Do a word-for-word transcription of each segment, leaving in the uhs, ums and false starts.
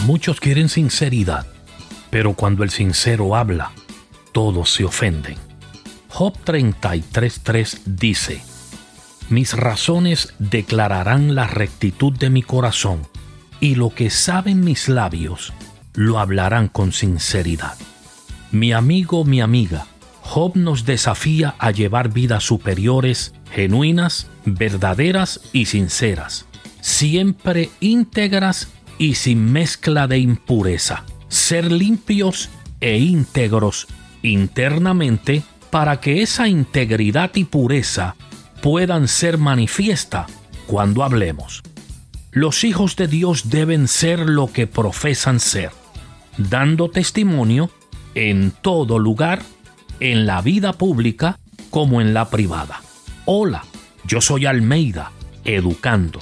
Muchos quieren sinceridad, pero cuando el sincero habla, todos se ofenden. Job treinta y tres tres dice: mis razones declararán la rectitud de mi corazón, y lo que saben mis labios lo hablarán con sinceridad. Mi amigo, mi amiga, Job nos desafía a llevar vidas superiores, genuinas, verdaderas y sinceras, siempre íntegras y sin mezcla de impureza. Ser limpios e íntegros internamente para que esa integridad y pureza puedan ser manifiesta cuando hablemos. Los hijos de Dios deben ser lo que profesan ser, dando testimonio en todo lugar, en la vida pública como en la privada. Hola, yo soy Almeida, educando.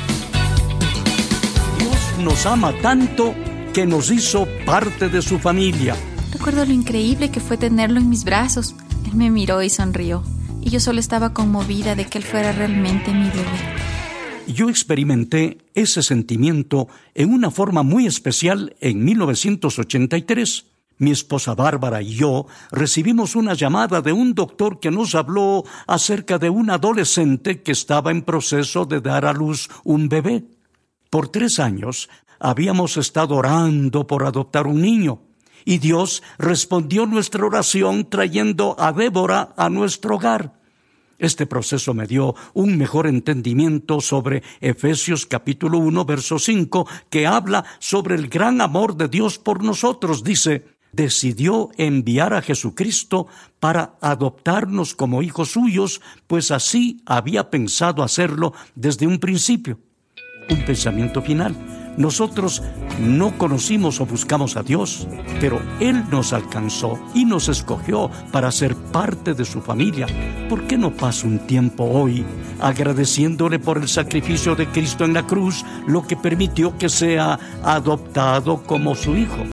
Dios nos ama tanto que nos hizo parte de su familia. Recuerdo lo increíble que fue tenerlo en mis brazos. Él me miró y sonrió, y yo solo estaba conmovida de que él fuera realmente mi bebé. Yo experimenté ese sentimiento en una forma muy especial en mil novecientos ochenta y tres. Mi esposa Bárbara y yo recibimos una llamada de un doctor que nos habló acerca de un adolescente que estaba en proceso de dar a luz un bebé. Por tres años habíamos estado orando por adoptar un niño, y Dios respondió nuestra oración trayendo a Débora a nuestro hogar. Este proceso me dio un mejor entendimiento sobre Efesios capítulo uno, verso cinco, que habla sobre el gran amor de Dios por nosotros. Dice: decidió enviar a Jesucristo para adoptarnos como hijos suyos, pues así había pensado hacerlo desde un principio. Un pensamiento final. Nosotros no conocimos o buscamos a Dios, pero Él nos alcanzó y nos escogió para ser parte de su familia. ¿Por qué no pasa un tiempo hoy agradeciéndole por el sacrificio de Cristo en la cruz, lo que permitió que sea adoptado como su hijo?